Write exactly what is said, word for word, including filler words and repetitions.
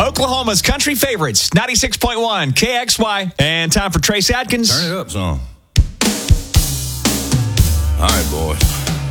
Oklahoma's country favorites, ninety-six point one K X Y. And time for Trace Adkins. Turn it up, son. All right, boys.